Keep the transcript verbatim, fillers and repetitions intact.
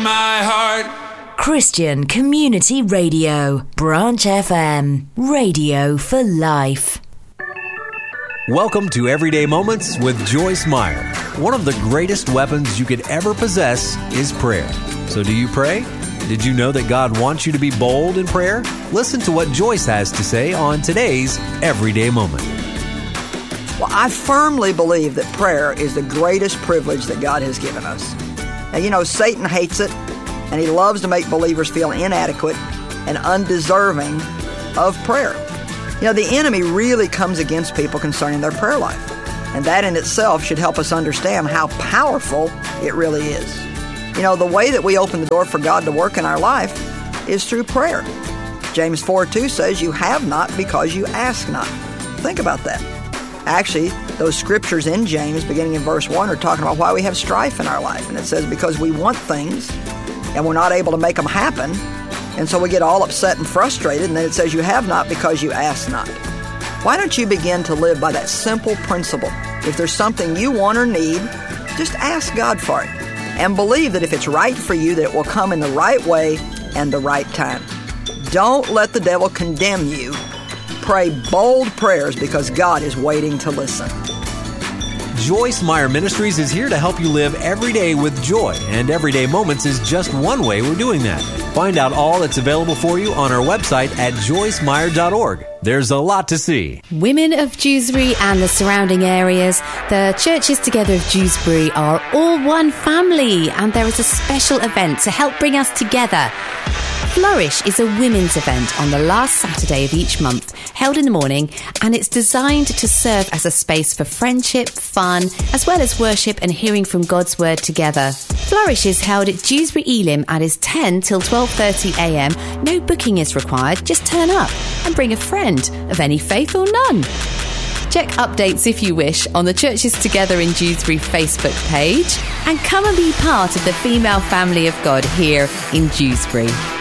my heart. Christian Community Radio, Branch F M, radio for life. Welcome to Everyday Moments with Joyce Meyer. One of the greatest weapons you could ever possess is prayer. So do you pray? Did you know that God wants you to be bold in prayer? Listen to what Joyce has to say on today's Everyday Moment. Well, I firmly believe that prayer is the greatest privilege that God has given us. Now, you know, Satan hates it, and he loves to make believers feel inadequate and undeserving of prayer. You know, the enemy really comes against people concerning their prayer life, and that in itself should help us understand how powerful it really is. You know, the way that we open the door for God to work in our life is through prayer. James four two says, you have not because you ask not. Think about that. Actually, those scriptures in James, beginning in verse one, are talking about why we have strife in our life. And it says, because we want things and we're not able to make them happen, and so we get all upset and frustrated, and then it says, you have not because you ask not. Why don't you begin to live by that simple principle? If there's something you want or need, just ask God for it. And believe that if it's right for you, that it will come in the right way and the right time. Don't let the devil condemn you. Pray bold prayers because God is waiting to listen. Joyce Meyer Ministries is here to help you live every day with joy, and Everyday Moments is just one way we're doing that. Find out all that's available for you on our website at joyce meyer dot org. There's a lot to see. Women of Dewsbury and the surrounding areas, the Churches Together of Dewsbury are all one family, and there is a special event to help bring us together. Flourish is a women's event on the last Saturday of each month, held in the morning, and it's designed to serve as a space for friendship, fun, as well as worship and hearing from God's Word together. Flourish is held at Dewsbury Elim and is ten till twelve thirty a m. No booking is required, just turn up and bring a friend of any faith or none. Check updates if you wish on the Churches Together in Dewsbury Facebook page, and come and be part of the female family of God here in Dewsbury.